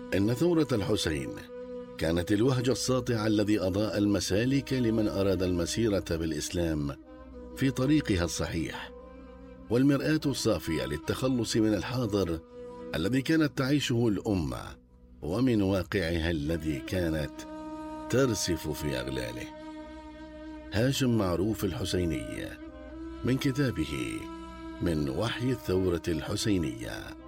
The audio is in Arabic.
إن ثورة الحسين كانت الوهج الساطع الذي أضاء المسالك لمن أراد المسيرة بالإسلام في طريقها الصحيح، والمرآة الصافية للتخلص من الحاضر الذي كانت تعيشه الأمة ومن واقعها الذي كانت ترسف في أغلاله. هاشم معروف الحسيني، من كتابه من وحي الثورة الحسينية.